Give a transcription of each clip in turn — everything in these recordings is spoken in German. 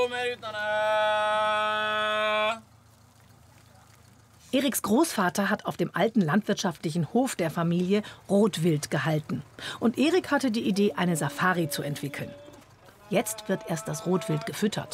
Eriks Großvater hat auf dem alten landwirtschaftlichen Hof der Familie Rotwild gehalten. Und Erik hatte die Idee, eine Safari zu entwickeln. Jetzt wird erst das Rotwild gefüttert.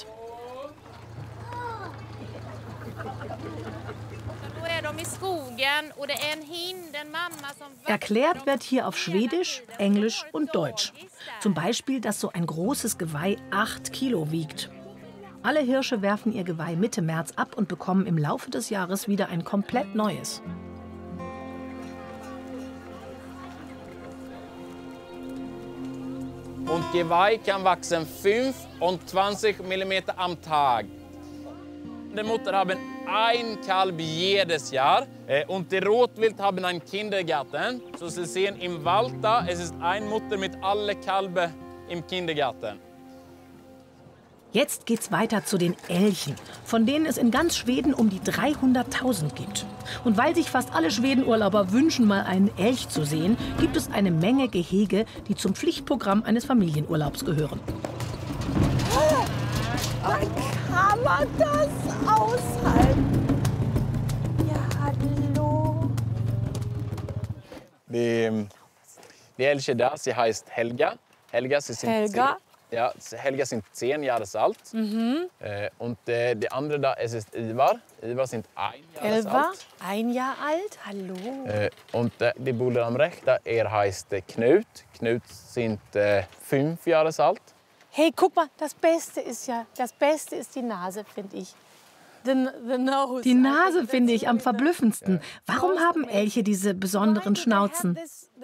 Erklärt wird hier auf Schwedisch, Englisch und Deutsch. Zum Beispiel, dass so ein großes Geweih 8 Kilo wiegt. Alle Hirsche werfen ihr Geweih Mitte März ab und bekommen im Laufe des Jahres wieder ein komplett neues. Und Geweih kann wachsen 25 mm am Tag. Die Mutter haben ein Kalb jedes Jahr und die Rotwild haben einen Kindergarten. So Sie sehen im Wald da, es ist eine Mutter mit allen Kalben im Kindergarten. Jetzt geht's weiter zu den Elchen, von denen es in ganz Schweden um die 300.000 gibt. Und weil sich fast alle Schwedenurlauber wünschen, mal einen Elch zu sehen, gibt es eine Menge Gehege, die zum Pflichtprogramm eines Familienurlaubs gehören. Dann kann man das aushalten. Ja, hallo. Die Elche da, sie heißt Helga. Helga, sie sind Helga? Ja, Helga sind 10 Jahre alt. Und die andere da, es ist Ivar. Ivar sind 1 Jahr Elva, alt. 1 Jahr alt, hallo. Und die Bruder am rechten, heißt Knut. Knut sind 5 Jahre alt. Hey, guck mal, das Beste ist die Nase, finde ich. Die Nase finde ich am verblüffendsten. Warum haben Elche diese besonderen Schnauzen?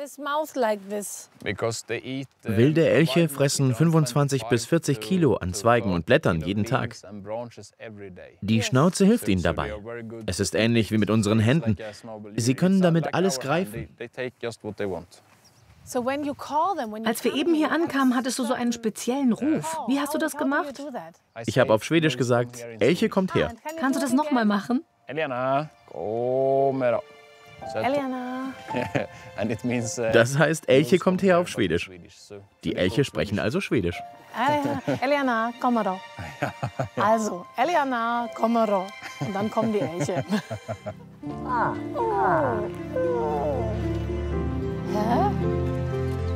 Wilde Elche fressen 25 bis 40 Kilo an Zweigen und Blättern jeden Tag. Die Schnauze hilft ihnen dabei. Es ist ähnlich wie mit unseren Händen. Sie können damit alles greifen. Als wir eben hier ankamen, hattest du so einen speziellen Ruf. Wie hast du das gemacht? Ich habe auf Schwedisch gesagt, Elche kommt her. Kannst du das noch mal machen? Eliana, komm her. Eliana. Das heißt, Elche kommt her auf Schwedisch. Die Elche sprechen also Schwedisch. Eliana, komm mal. Also, Eliana, komm mal. Und dann kommen die Elche. Hä?